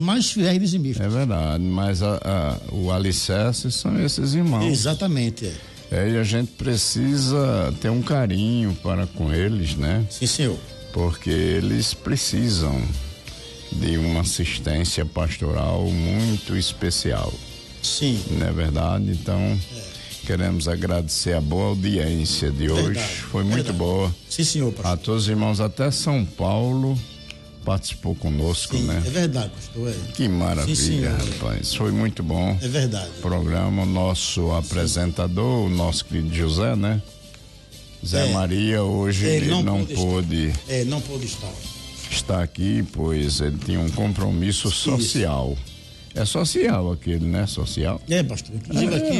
mais fiéis dizimistas. É verdade, mas o alicerce são esses irmãos. Exatamente. E a gente precisa ter um carinho para com eles, né? Sim, senhor. Porque eles precisam de uma assistência pastoral muito especial. Sim. Não é verdade? Então, queremos agradecer a boa audiência de hoje. Foi muito boa. Sim, senhor, pastor. A todos os irmãos, até São Paulo participou conosco, Sim, né? é verdade, pastor. Que maravilha, Sim, rapaz. Foi muito bom. É verdade. O programa, o nosso apresentador, o nosso querido José, né? Zé Maria, hoje ele não pôde estar aqui, pois ele tinha um compromisso social. É social aquele, né? Social? É, pastor. Inclusive aqui,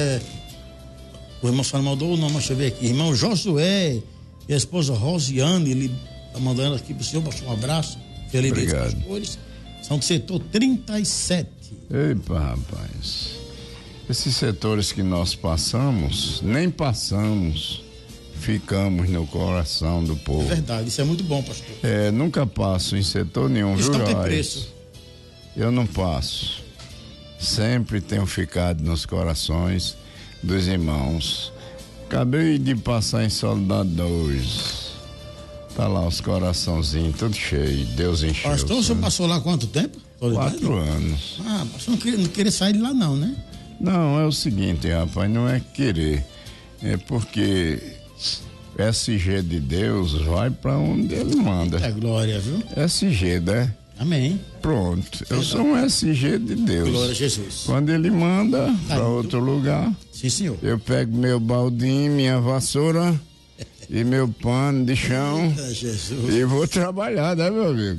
o irmão só mandou o nome, deixa eu ver aqui. Irmão Josué e a esposa Rosiane, ele tá mandando aqui pro senhor, pastor, um abraço. Feliz dia dos pastores. São do setor 37. Epa, rapaz. Esses setores que nós passamos, nem passamos, ficamos no coração do povo. É verdade, isso é muito bom, pastor. Nunca passo em setor nenhum, isso viu, não tem preço. Eu não passo. Sempre tenho ficado nos corações dos irmãos. Acabei de passar em Soledade 2. Tá lá os coraçãozinhos, tudo cheio. Deus encheu. Pastor, o senhor passou lá quanto tempo? 4 anos. Ah, pastor, não queria sair de lá não, né? Não, é o seguinte, rapaz, não é querer. É porque SG de Deus vai pra onde ele manda. É glória, viu? SG, né? Amém. Pronto, eu sou um SG de Deus. Glória a Jesus. Quando ele manda para outro lugar, sim, senhor, eu pego meu baldinho, minha vassoura e meu pano de chão e vou trabalhar, né, meu amigo?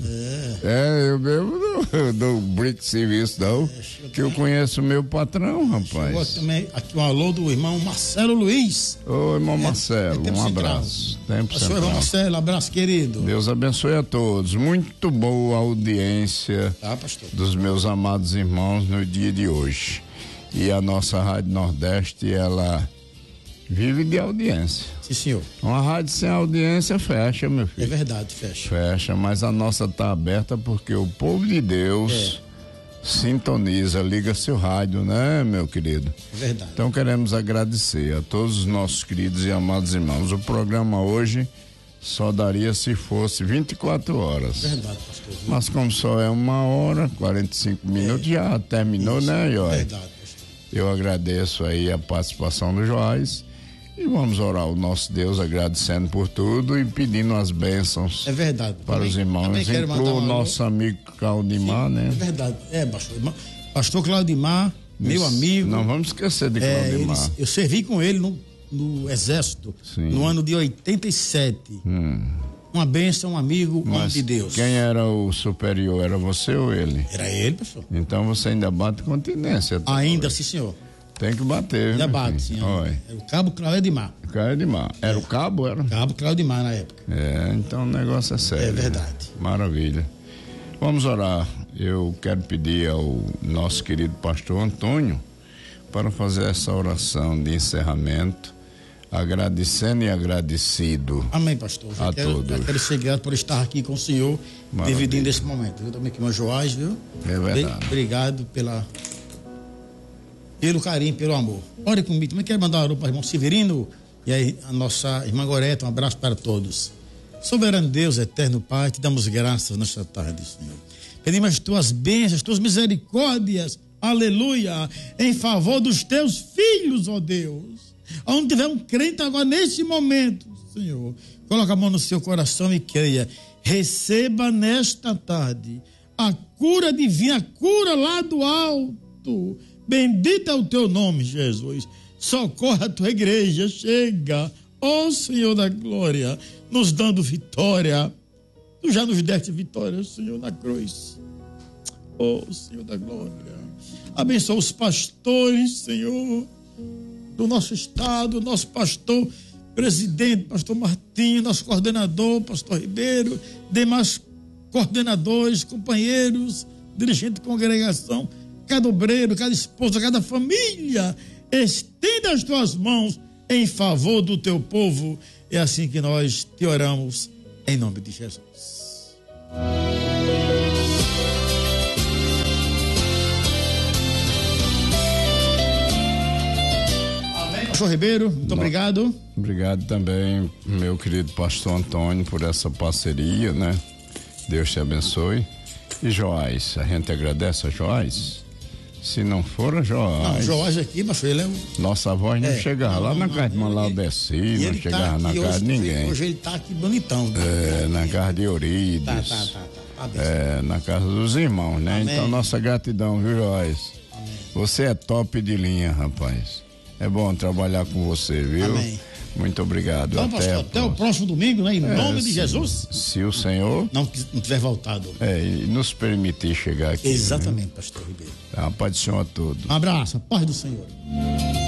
Eu mesmo não dou brinco de serviço, não, que eu conheço o meu patrão, rapaz. Chegou também aqui um alô do irmão Marcelo Luiz. Ô, irmão Marcelo, um abraço. Tempo central. Irmão Marcelo, abraço, querido. Deus abençoe a todos. Muito boa audiência dos meus amados irmãos no dia de hoje. E a nossa Rádio Nordeste, ela vive de audiência. Sim, senhor. Uma rádio sem audiência fecha, meu filho. É verdade, fecha. Fecha, mas a nossa tá aberta porque o povo de Deus sintoniza, liga seu rádio, né, meu querido? É verdade. Então queremos agradecer a todos os nossos queridos e amados irmãos. O programa hoje só daria se fosse 24 horas. Verdade, pastor. Mas como só é 1h, 45 minutos, já terminou, isso, né, Joás? Verdade, pastor. Eu agradeço aí a participação do Joás. E vamos orar ao nosso Deus, agradecendo por tudo e pedindo as bênçãos. É verdade. Para os irmãos. Inclua o nosso amigo Claudimar, né? É verdade. Pastor. Pastor Claudimar, meu amigo. Não vamos esquecer de Claudimar. Eu servi com ele no Exército, no ano de 87. Uma bênção, um amigo, homem de Deus. Quem era o superior? Era você ou ele? Era ele, pastor. Então você ainda bate continência. Ainda, sim, senhor. Tem que bater, ainda bate, sim. Era o Cabo Claudimar. Era o Cabo, era? Cabo Claudimar na época. Então o negócio é sério. É verdade. Maravilha. Vamos orar. Eu quero pedir ao nosso querido pastor Antônio para fazer essa oração de encerramento, agradecendo e agradecido. Amém, pastor. A todos. Eu quero ser grato por estar aqui com o senhor, dividindo esse momento. Eu também aqui, meu Joás, viu? É verdade. Obrigado pelo carinho, pelo amor. Ore comigo. Também quero mandar um alô para o irmão Severino e aí a nossa irmã Goreta. Um abraço para todos. Soberano Deus, eterno Pai, te damos graças nesta tarde, Senhor. Pedimos as tuas bênçãos, as tuas misericórdias, aleluia, em favor dos teus filhos, ó Deus. Onde tiver um crente agora nesse momento, Senhor, coloca a mão no seu coração e creia. Receba nesta tarde a cura divina, a cura lá do alto. Bendito é o teu nome, Jesus. Socorra a tua igreja. Chega, ó Senhor da glória, nos dando vitória. Tu já nos deste vitória, Senhor, na cruz. Ó Senhor da glória. Abençoa os pastores, Senhor, do nosso estado, nosso pastor presidente, pastor Martinho, nosso coordenador, pastor Ribeiro, demais coordenadores, companheiros, dirigente de congregação, cada obreiro, cada esposa, cada família, estenda as tuas mãos em favor do teu povo. É assim que nós te oramos, em nome de Jesus. Pastor Ribeiro, muito obrigado. Obrigado também, meu querido pastor Antônio, por essa parceria, né? Deus te abençoe. E Joás, a gente agradece a Joás. Se não for a Joás. Não, Joás aqui, pastor, ele é nossa voz não chegava lá na casa de Malaudeci, não chegava na casa de ninguém. Hoje ele tá aqui bonitão. Na casa de Eurides. Na casa dos irmãos, né? Amém. Então, nossa gratidão, viu, Joás? Amém. Você é top de linha, rapaz. É bom trabalhar com você, viu? Amém. Muito obrigado. Então, pastor, até o próximo domingo, né? Em nome de Jesus. Se o Senhor não tiver voltado. E nos permitir chegar aqui. Exatamente, né? Pastor Ribeiro. A paz do Senhor a todos. Um abraço, a paz do Senhor.